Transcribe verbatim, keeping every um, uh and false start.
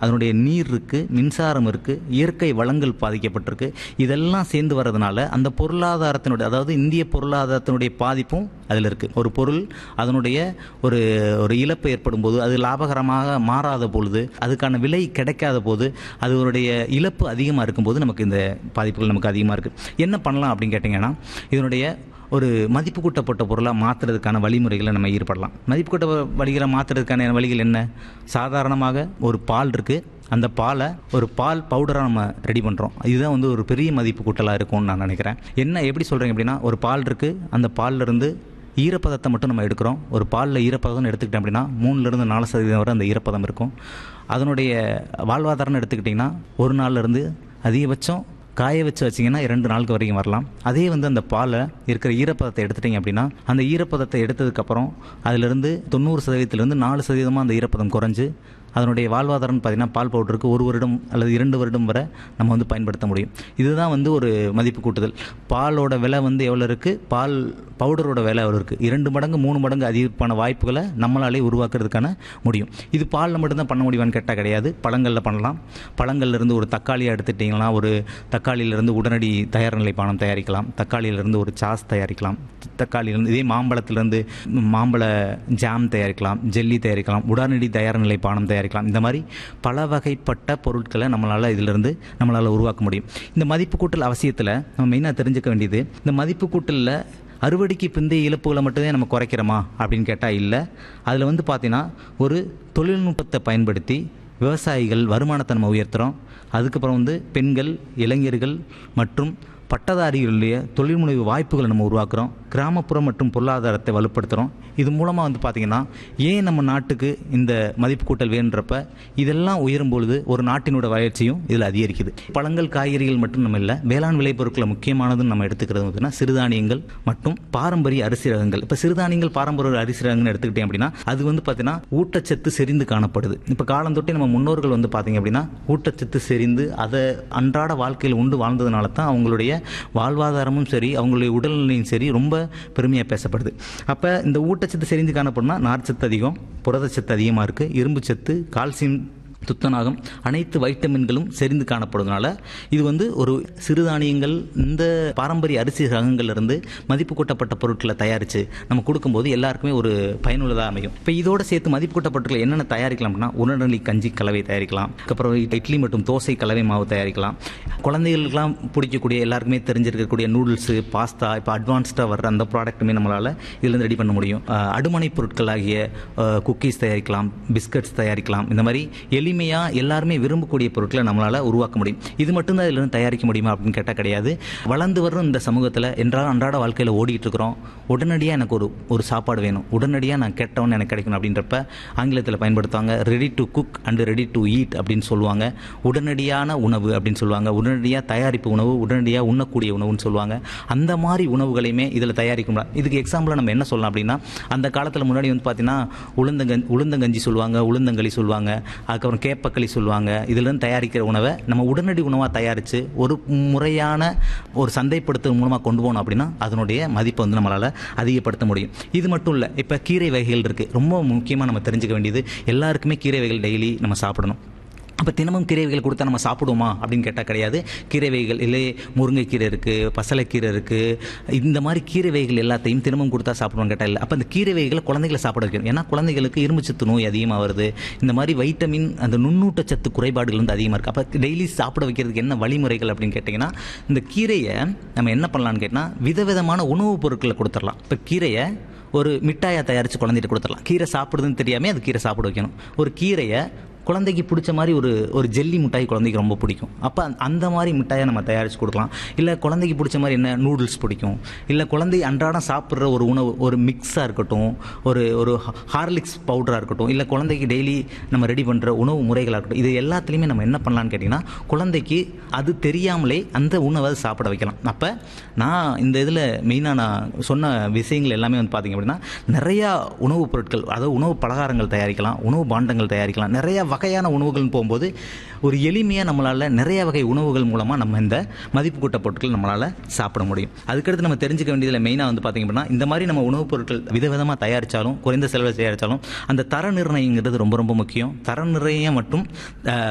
அதனுடைய நீர் இருக்குது, மின்சாரம் இருக்குது, இயற்கை வளங்கள் பாதிக்கப்பட்டிருக்கு. இதெல்லாம் சேர்ந்து வர்றதுனால அந்த பொருளாதாரத்தினுடைய, அதாவது இந்திய பொருளாதாரத்தினுடைய பாதிப்பும் அதில் இருக்குது. ஒரு பொருள் அதனுடைய ஒரு ஒரு இழப்பு ஏற்படும் போது, அது லாபகரமாக மாறாத பொழுது, அதுக்கான விலை கிடைக்காத போது, அதனுடைய இழப்பு அதிகமாக இருக்கும்போது நமக்கு இந்த பாதிப்புகள் நமக்கு அதிகமாக இருக்குது. என்ன பண்ணலாம் அப்படின்னு கேட்டிங்கன்னா, இதனுடைய ஒரு மதிப்பு கூட்டப்பட்ட பொருளாக மாற்றுறதுக்கான வழிமுறைகளை நம்ம ஈடுபடலாம். மதிப்பு கூட்ட வழிகளை மாற்றுறதுக்கான வழிகள் என்ன? சாதாரணமாக ஒரு பால் இருக்குது, அந்த பாலை ஒரு பால் பவுடராக நம்ம ரெடி பண்ணுறோம். இதுதான் வந்து ஒரு பெரிய மதிப்பு கூட்டலாக இருக்கும்னு நான் நினைக்கிறேன். என்ன எப்படி சொல்கிறீங்க அப்படின்னா, ஒரு பால் இருக்குது, அந்த பாலில் இருந்து ஈரப்பதத்தை மட்டும் நம்ம எடுக்கிறோம். ஒரு பாலில் ஈரப்பதம்னு எடுத்துக்கிட்டோம் அப்படின்னா மூணுலேருந்து நாலு சதவீதம் வரை அந்த ஈரப்பதம் இருக்கும். அதனுடைய வாழ்வாதாரம்னு எடுத்துக்கிட்டிங்கன்னா ஒரு நாள்லேருந்து அதிகபட்சம் காய வச்சு வச்சிங்கன்னா இரண்டு நாளுக்கு வரைக்கும் வரலாம். அதே வந்து அந்த பாலை இருக்கிற ஈரப்பதத்தை எடுத்துட்டிங்க அப்படின்னா, அந்த ஈரப்பதத்தை எடுத்ததுக்கப்புறம் அதிலிருந்து தொண்ணூறு சதவீதத்திலிருந்து நாலு சதவீதமாக அந்த ஈரப்பதம் குறைஞ்சு அதனுடைய வாழ்வாதாரம்னு பார்த்திங்கன்னா பால் பவுடருக்கு ஒரு வருடம் அல்லது இரண்டு வருடம் வரை நம்ம வந்து பயன்படுத்த முடியும். இதுதான் வந்து ஒரு மதிப்பு கூட்டுதல். பாலோட விலை வந்து எவ்வளோ இருக்குது, பால் பவுடரோட விலை எவ்வளோ இருக்குது, இரண்டு மடங்கு மூணு மடங்கு அதிகமான வாய்ப்புகளை நம்மளாலே உருவாக்குறதுக்கான முடியும். இது பாலில் மட்டும்தான் பண்ண முடியுமான்னு கேட்டால் கிடையாது. பழங்களில் பண்ணலாம். பழங்கள்லேருந்து ஒரு தக்காளியை எடுத்துட்டிங்கன்னா, ஒரு தக்காளியிலேருந்து உடனடி தயார் நிலை பானம் தயாரிக்கலாம். தக்காளியிலேருந்து ஒரு சாஸ் தயாரிக்கலாம். தக்காளியிலேருந்து இதே மாம்பழத்திலேருந்து மாம்பழ ஜாம் தயாரிக்கலாம், ஜெல்லி தயாரிக்கலாம், உடனடி தயார் நிலை பானம் தயாரிக்கலாம். இந்த மாதிரி பல வகைப்பட்ட பொருட்களை நம்மளால் இதிலிருந்து நம்மளால் உருவாக்க முடியும். இந்த மதிப்பு கூட்டல் அவசியத்தில் நம்ம மெயினாக தெரிஞ்சுக்க வேண்டியது, இந்த மதிப்பு கூட்டலில் அறுவடைக்கு பிந்தைய இழப்புகளை மட்டுமே நம்ம குறைக்கிறோமா அப்படின்னு கேட்டால் இல்லை. அதில் வந்து பார்த்தீங்கன்னா ஒரு தொழில்நுட்பத்தை பயன்படுத்தி விவசாயிகள் வருமானத்தை நம்ம உயர்த்துகிறோம். அதுக்கப்புறம் வந்து பெண்கள், இளைஞர்கள் மற்றும் பட்டதாரிகளுடைய தொழில்முனைவு வாய்ப்புகளை நம்ம உருவாக்குறோம். கிராமப்புறம் மற்றும் பொருளாதாரத்தை வலுப்படுத்துகிறோம். இது மூலமாக வந்து பார்த்திங்கன்னா, ஏன் நம்ம நாட்டுக்கு இந்த மதிப்பு கூட்டல் வேணுன்றப்ப இதெல்லாம் உயரும் பொழுது ஒரு நாட்டினோட வளர்ச்சியும் இதில் அதிகரிக்குது. பழங்கள், காய்கறிகள் மட்டும் நம்ம இல்லை, வேளாண் விளைபொருட்களை முக்கியமானதுன்னு நம்ம எடுத்துக்கிறது பார்த்தீங்கன்னா சிறுதானியங்கள் மற்றும் பாரம்பரிய அரிசி ரகங்கள். இப்போ சிறுதானியங்கள், பாரம்பரிய அரிசி ரகங்கள்னு எடுத்துக்கிட்டேன் அப்படின்னா அது வந்து பார்த்தீங்கன்னா ஊட்டச்சத்து செறிந்து காணப்படுது. இப்போ காலந்தொட்டே நம்ம முன்னோர்கள் வந்து பார்த்திங்க அப்படின்னா ஊட்டச்சத்து செறிந்து அதை அன்றாட வாழ்க்கையில் உண்டு வாழ்ந்ததுனால தான் அவங்களுடைய வாழ்வாதாரமும் சரி, அவங்களுடைய உடல்நிலையும் சரி ரொம்ப பெருமையாக பேசப்படுது. அப்போ இந்த ஊட்டச்சத்து செறிந்து காணப்படும்னா நார்ச்சத்து அதிகம், புரதச்சத்து அதிகமாக இருக்குது, இரும்பு சத்து, கால்சியம், துத்தநாகம், அனைத்து வைட்டமின்களும் செறிந்து காணப்படுவதனால இது வந்து ஒரு சிறுதானியங்கள், இந்த பாரம்பரிய அரிசி ரகங்கள்லேருந்து மதிப்பு கூட்டப்பட்ட பொருட்களை தயாரித்து நம்ம கொடுக்கும்போது எல்லாருக்குமே ஒரு பயனுள்ளதாக அமையும். இப்போ இதோடு சேர்த்து மதிப்பு கூட்டப்பட்ட என்னென்ன தயாரிக்கலாம் அப்படின்னா, உடனடி கஞ்சி கலவை தயாரிக்கலாம். அதுக்கப்புறம் இட்லி மற்றும் தோசை கலவை மாவு தயாரிக்கலாம். குழந்தைகளுக்கெல்லாம் பிடிக்கக்கூடிய, எல்லாருக்குமே தெரிஞ்சிருக்கக்கூடிய நூடுல்ஸு, பாஸ்தா, இப்போ அட்வான்ஸ்டாக வர்ற அந்த ப்ராடக்ட்டுமே நம்மளால் இதிலேருந்து ரெடி பண்ண முடியும். அடுமனை பொருட்கள் ஆகிய குக்கீஸ் தயாரிக்கலாம், பிஸ்கட்ஸ் தயாரிக்கலாம். இந்த மாதிரி எளி எளிமையாக எல்லாருமே விரும்பக்கூடிய பொருட்களை நம்மளால் உருவாக்க முடியும். இது மட்டும்தான் இதில் இருந்து தயாரிக்க முடியுமா அப்படின்னு கேட்டால் கிடையாது. வளர்ந்து வரும் இந்த சமூகத்தில் என்றால் அன்றாட வாழ்க்கையில் ஓடிட்டு இருக்கிறோம். உடனடியாக எனக்கு ஒரு ஒரு சாப்பாடு வேணும், உடனடியாக நான் கேட்டவொன்னு எனக்கு கிடைக்கணும் அப்படின்றப்ப ஆங்கிலத்தில் பயன்படுத்துவாங்க ready to cook and ready to eat அப்படின்னு சொல்லுவாங்க. உடனடியான உணவு அப்படின்னு சொல்லுவாங்க, உடனடியாக தயாரிப்பு உணவு, உடனடியாக உண்ணக்கூடிய உணவுன்னு சொல்லுவாங்க. அந்த மாதிரி உணவுகளையுமே இதில் தயாரிக்க முடியும். இதுக்கு எக்ஸாம்பிளாக நம்ம என்ன சொல்லலாம் அப்படின்னா, அந்த காலத்தில் முன்னாடி வந்து பார்த்தீங்கன்னா உளுந்தங்கஞ்சி உளுந்தங்கஞ்சி சொல்லுவாங்க, உளுந்தங்களி சொல்லுவாங்க, அதுக்கப்புறம் கேப்பக்களி சொல்லுவாங்க. இதிலிருந்து தயாரிக்கிற உணவை நம்ம உடனடி உணவாக தயாரித்து ஒரு முறையான ஒரு சந்தைப்படுத்தும் மூலமாக கொண்டு போகணும் அப்படின்னா அதனுடைய மதிப்பை வந்து நம்மளால் அதிகப்படுத்த முடியும். இது மட்டும் இல்லை, இப்போ கீரை வகைகள் இருக்குது. ரொம்ப முக்கியமாக நம்ம தெரிஞ்சுக்க வேண்டியது, எல்லாருக்குமே கீரை வகைகள் டெய்லி நம்ம சாப்பிடணும். அப்போ தினமும் கீரை வகைகள் கொடுத்தா நம்ம சாப்பிடுவோமா அப்படின்னு கேட்டால் கிடையாது. கீரை வகைகள் இல்லை, முருங்கைக்கீரை இருக்குது, பசலைக்கீரை இருக்குது, இந்த மாதிரி கீரை வகைகள் எல்லாத்தையும் தினமும் கொடுத்தா சாப்பிடுவோம்னு கேட்டால் இல்லை. அப்போ அந்த கீரை வகைகளை குழந்தைகளை சாப்பிட வைக்கணும். ஏன்னா குழந்தைகளுக்கு இரும்புச்சத்து நோய் அதிகமாக வருது. இந்த மாதிரி வைட்டமின், அந்த நுண்ணூட்டச்சத்து குறைபாடுகள் வந்து அதிகமாக இருக்குது. அப்போ டெய்லி சாப்பிட வைக்கிறதுக்கு என்ன வழிமுறைகள் அப்படின்னு கேட்டிங்கன்னா, இந்த கீரையை நம்ம என்ன பண்ணலான்னு கேட்டால் விதவிதமான உணவுப் பொருட்களை கொடுத்துடலாம். இப்போ கீரையை ஒரு மிட்டாயை தயாரித்து குழந்தைகிட்ட கொடுத்துடலாம். கீரை சாப்பிடுதுன்னு தெரியாமல் அது கீரை சாப்பிட வைக்கணும். ஒரு கீரையை குழந்தைக்கு பிடிச்ச மாதிரி ஒரு ஒரு ஜெல்லி மிட்டாய் குழந்தைக்கு ரொம்ப பிடிக்கும். அப்போ அந்த மாதிரி மிட்டாயை நம்ம தயாரித்து கொடுக்கலாம். இல்லை குழந்தைக்கு பிடிச்ச மாதிரி என்ன நூடுல்ஸ் பிடிக்கும், இல்லை குழந்தை அன்றாடம் சாப்பிட்ற ஒரு உணவு, ஒரு மிக்ஸாக இருக்கட்டும், ஒரு ஒரு ஹார்லிக்ஸ் பவுடராக இருக்கட்டும், இல்லை குழந்தைக்கு டெய்லி நம்ம ரெடி பண்ணுற உணவு முறைகளாக இருக்கட்டும், இது எல்லாத்துலேயுமே நம்ம என்ன பண்ணலான்னு கேட்டிங்கன்னா குழந்தைக்கு அது தெரியாமலே அந்த உணவை சாப்பிட வைக்கலாம். அப்போ நான் இந்த இதில் மெயினாக நான் சொன்ன விஷயங்கள் எல்லாமே வந்து பார்த்திங்க அப்படின்னா, நிறையா உணவுப் பொருட்கள், அதாவது உணவு பலகாரங்கள் தயாரிக்கலாம், உணவு பாண்டங்கள் தயாரிக்கலாம். நிறையா வகையான உணவுகள் போகும்போது ஒரு எளிமையாக நம்மளால் நிறைய வகை உணவுகள் மூலமாக நம்ம இந்த மதிப்பு கூட்ட பொருட்கள் நம்மளால் சாப்பிட முடியும். அதுக்கடுத்து நம்ம தெரிஞ்சுக்க வேண்டியதில் மெயினாக வந்து பார்த்திங்க அப்படின்னா, இந்த மாதிரி நம்ம உணவுப் பொருட்கள் விதவிதமாக தயாரித்தாலும், குறைந்த செலவில் தயாரித்தாலும் அந்த தர நிர்ணயங்கிறது ரொம்ப ரொம்ப முக்கியம். தர நிர்ணயம் மற்றும்